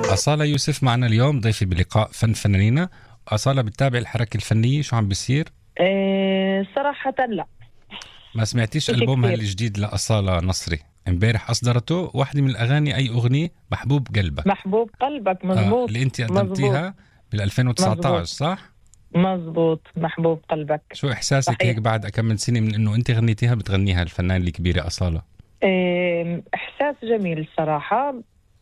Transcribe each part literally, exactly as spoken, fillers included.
أصالة يوسف معنا اليوم ضيفي بلقاء فن فنانينا. أصالة بتتابع الحركة الفنية شو عم بيصير؟ إيه صراحة لا. ما سمعتيش مش ألبومها كتير. الجديد لأصالة نصري؟ امبارح أصدرته واحدة من الأغاني، أي أغنية؟ محبوب قلبك. محبوب قلبك، آه مزبوط. اللي أنت مزبوط. قدمتيها بال ألفين وتسعطعش مزبوط. صح؟ مزبوط، محبوب قلبك. شو إحساسك هيك صحيح. بعد أكمل سنة من إنه أنت غنيتيها بتغنيها الفنان الكبيرة أصالة؟ إيه إحساس جميل صراحة.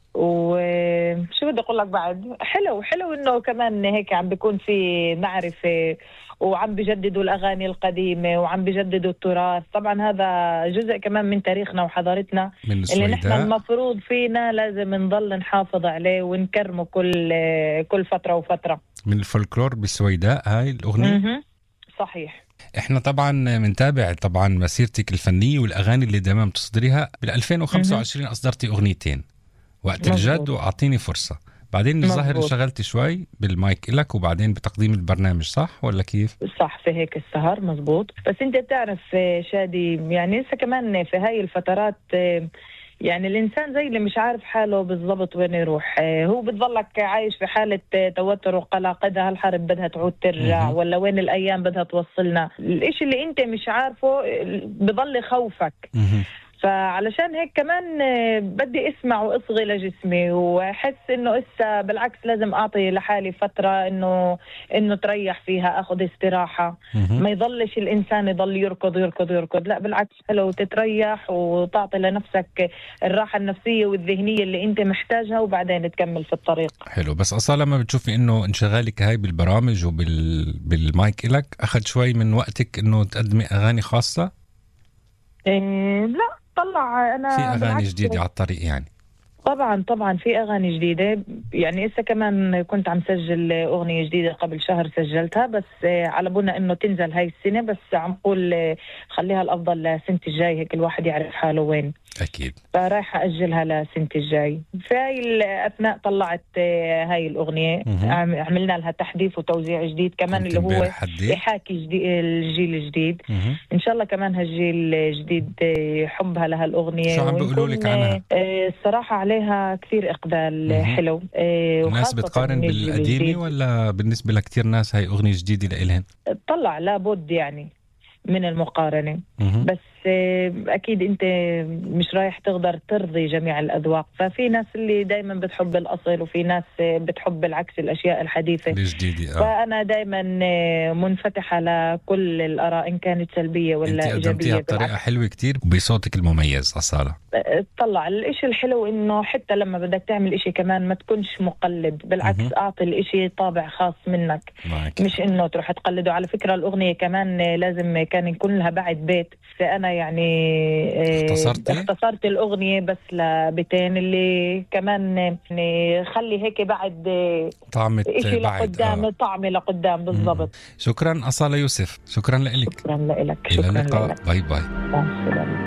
وشو بدي أقول لك بعد، حلو حلو إنه كمان هيك عم بيكون في معرفة، وعم بيجددوا الأغاني القديمة وعم بيجددوا التراث. طبعا هذا جزء كمان من تاريخنا وحضارتنا من اللي نحن السويداء. المفروض فينا لازم نضل نحافظ عليه ونكرمه كل كل فترة وفترة. من الفولكلور بالسويداء هاي الأغنية. مه. صحيح. احنا طبعا منتابع طبعا مسيرتك الفنية والأغاني اللي دائما بتصدريها. بال ألفين وخمسة وعشرين أصدرتي أغنيتين، وقت الجد مزبوط. وأعطيني فرصة. بعدين الظاهر مزبوط. انشغلتي شوي بالمايك إلك وبعدين بتقديم البرنامج، صح ولا كيف؟ صح، في هيك السهر. مزبوط. بس انت بتعرف شادي، يعني لسه كمان في هاي الفترات يعني الإنسان زي اللي مش عارف حاله بالضبط وين يروح. هو بتظلك عايش في حالة توتر وقلق، إذا هالحرب بدها تعود ترجع مه. ولا وين الأيام بدها توصلنا. الإشي اللي أنت مش عارفه بضل يخوفك. مه. فعلشان هيك كمان بدي اسمع واصغي لجسمي واحس انه اسا بالعكس لازم اعطي لحالي فتره انه انه تريح فيها، اخذ استراحه. مه. ما يضلش الانسان يضل يركض يركض يركض، لا بالعكس، حلو تتريح وتعطي لنفسك الراحه النفسيه والذهنيه اللي انت محتاجها وبعدين تكمل في الطريق. حلو. بس أصلا ما بتشوفي إنه انشغالك هاي بالبرامج وبال بالمايك إلك أخذ شوي من وقتك إنه تقدمي أغاني خاصة؟ إيه لا، طلع انا في أغاني بالعكس. جديدة على الطريق يعني؟ طبعا طبعا في اغاني جديده. يعني هسه كمان كنت عم سجل اغنيه جديده قبل شهر سجلتها، بس على بالنا انه تنزل هاي السنه، بس عم قول خليها الافضل لسنه الجاي، هيك الواحد يعرف حاله وين. أكيد. فرايحه اجلها لسنه الجاي. في هاي الاثناء طلعت هاي الاغنيه، مه. عملنا لها تحديث وتوزيع جديد كمان اللي هو يحاكي جديد الجيل الجديد. مه. ان شاء الله كمان هالجيل الجديد يحبها لها الاغنيه. شو عم بيقولوا لك عنها؟ الصراحه عليها كثير اقبال. مه. حلو. الناس بتقارن بالقديمه ولا بالنسبه لكتير ناس هاي اغنيه جديده لإلهن؟ طلع لابد يعني من المقارنة. مه. بس أكيد أنت مش رايح تقدر ترضي جميع الأذواق، ففي ناس اللي دايما بتحب الأصل وفي ناس بتحب العكس الأشياء الحديثة الجديدة. آه. فأنا دايما منفتحة لكل الآراء إن كانت سلبية ولا انت إيجابية. قدمتيها بطريقة حلوة كتير وبصوتك المميز أصالة. طلع الإشي الحلو إنه حتى لما بدك تعمل إشي كمان ما تكونش مقلد، بالعكس مه. أعطي الإشي طابع خاص منك معك. مش إنه تروح تقلده. على فكرة الأغنية كمان لازم كان يكون لها بعد بيت، فأنا يعني اختصرت اختصرت الأغنية بس لبيتين اللي كمان يعني خلي هيك بعد طعمة إشي لقدام. آه. طعمة لقدام بالضبط. شكرا أصالة يوسف، شكرا لك. شكرا لك. إلى اللقاء. باي باي.